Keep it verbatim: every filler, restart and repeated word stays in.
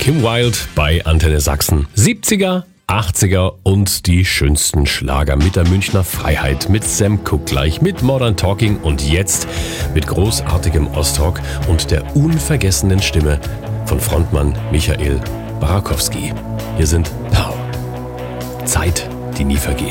Kim Wilde bei Antenne Sachsen. siebziger, achtziger und die schönsten Schlager mit der Münchner Freiheit, mit Sam Cooke gleich, mit Modern Talking und jetzt mit großartigem Ostrock und der unvergessenen Stimme von Frontmann Michael Barakowski. Hier sind Pow. Zeit, die nie vergeht.